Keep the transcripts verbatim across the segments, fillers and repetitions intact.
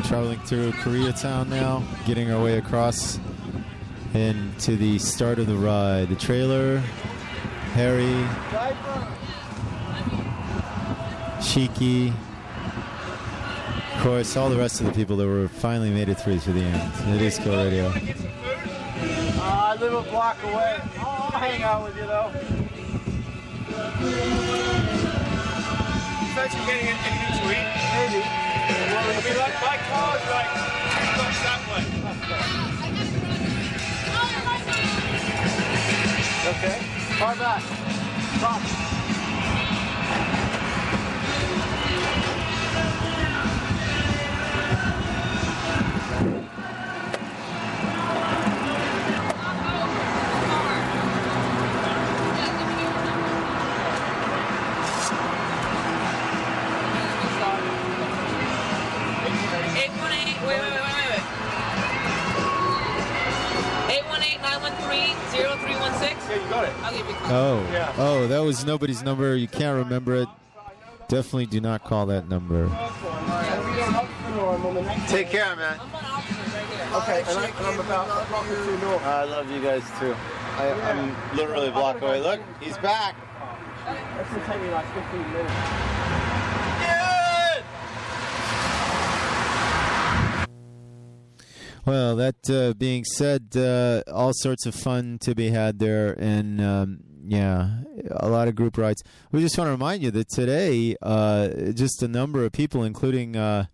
traveling through Koreatown now, getting our way across into the start of the ride. The trailer, Harry, Shiki, of course, all the rest of the people that were finally made it through to the end. It is Kill Radio. Uh, I live a block away. Oh, I'll hang out with you, though. Fancy getting anything to eat? Maybe. Well, I mean, like, my car's like, like that way. Okay. Far back. Stop. Yeah, you got it. I'll give you a call. Oh, yeah. oh, that was nobody's number. You can't remember it. Definitely do not call that number. Take care, man. Okay, and, I, and I'm about a block or two north. I love you guys too. I, I'm literally a block away. Look, he's back. This will take me like fifteen minutes. Well, that uh, being said, uh, all sorts of fun to be had there, and um, yeah, a lot of group rides. We just want to remind you that today, uh, just a number of people, including, uh,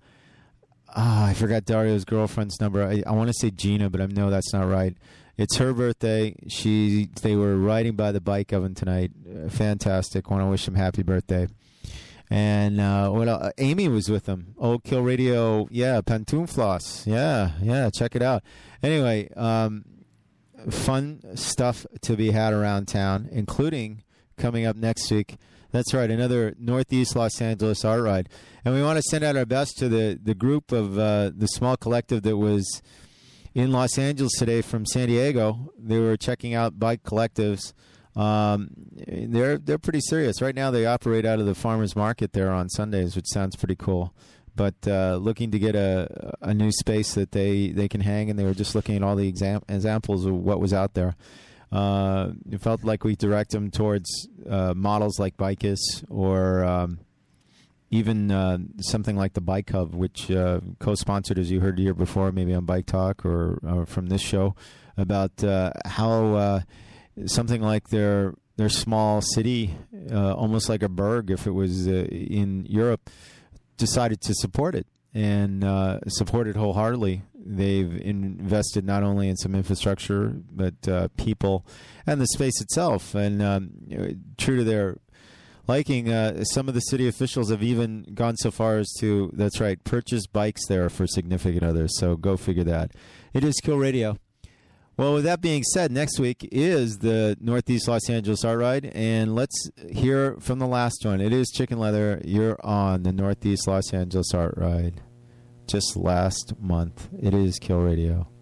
ah, I forgot Dario's girlfriend's number. I, I want to say Gina, but I know that's not right. It's her birthday. She, they were riding by the bike oven tonight. Uh, fantastic. Want to wish them happy birthday. And uh, what else? Amy was with them. Old Kill Radio, yeah, Pantuflas. Yeah, yeah, check it out. Anyway, um, fun stuff to be had around town, including coming up next week. That's right, another Northeast Los Angeles art ride. And we want to send out our best to the, the group of uh, the small collective that was in Los Angeles today from San Diego. They were checking out bike collectives. Um, they're they're pretty serious right now. They operate out of the farmers market there on Sundays, which sounds pretty cool. But uh, looking to get a a new space that they, they can hang, and they were just looking at all the exam- examples of what was out there. Uh, it felt like we direct them towards uh, models like Bikeus or um, even uh, something like the Bike Hub, which uh, co-sponsored, as you heard here before, maybe on Bike Talk or, or from this show, about uh, how. Uh, Something like their their small city, uh, almost like a burg, if it was uh, in Europe, decided to support it and uh, support it wholeheartedly. They've invested not only in some infrastructure, but uh, people and the space itself. And um, true to their liking, uh, some of the city officials have even gone so far as to, that's right, purchase bikes there for significant others. So go figure that. It is Kill Radio. Well, with that being said, next week is the Northeast Los Angeles Art Ride, and let's hear from the last one. It is Chicken Leather. You're on the Northeast Los Angeles Art Ride just last month. It is Kill Radio.